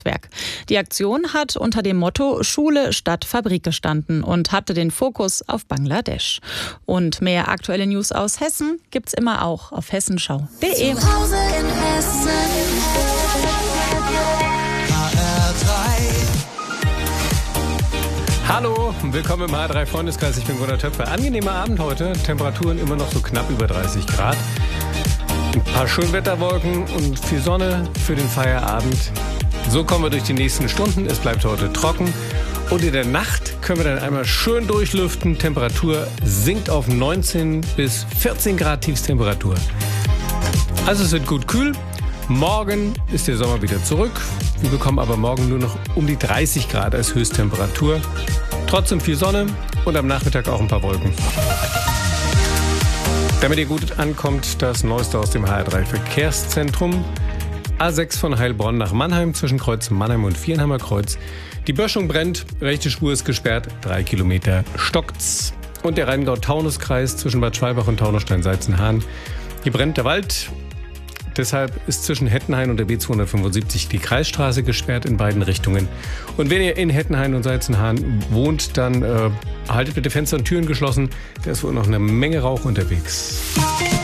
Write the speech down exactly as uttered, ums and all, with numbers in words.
Werk. Die Aktion hat unter dem Motto Schule statt Fabrik gestanden und hatte den Fokus auf Bangladesch. Und mehr aktuelle News aus Hessen gibt's immer auch auf hessenschau punkt de. Zu Hause in Hessen. H R drei. Hallo, willkommen im H R drei Freundeskreis. Ich bin Gunnar Töpfer. Angenehmer Abend heute. Temperaturen immer noch so knapp über dreißig Grad. Ein paar Schönwetterwolken und viel Sonne für den Feierabend. So kommen wir durch die nächsten Stunden. Es bleibt heute trocken. Und in der Nacht können wir dann einmal schön durchlüften. Temperatur sinkt auf neunzehn bis vierzehn Grad Tiefstemperatur. Also es wird gut kühl. Morgen ist der Sommer wieder zurück. Wir bekommen aber morgen nur noch um die dreißig Grad als Höchsttemperatur. Trotzdem viel Sonne und am Nachmittag auch ein paar Wolken. Damit ihr gut ankommt, das Neueste aus dem H R drei Verkehrszentrum. A sechs von Heilbronn nach Mannheim zwischen Kreuz Mannheim und Viernheimer Kreuz. Die Böschung brennt, rechte Spur ist gesperrt, drei Kilometer stockt's. Und der Rheingau-Taunus-Kreis zwischen Bad Schwalbach und Taunusstein-Salzenhahn. Hier brennt der Wald. Deshalb ist zwischen Hettenhain und der B zweihundertfünfundsiebzig die Kreisstraße gesperrt in beiden Richtungen. Und wenn ihr in Hettenhain und Salzenhahn wohnt, dann äh, haltet bitte Fenster und Türen geschlossen. Da ist wohl noch eine Menge Rauch unterwegs.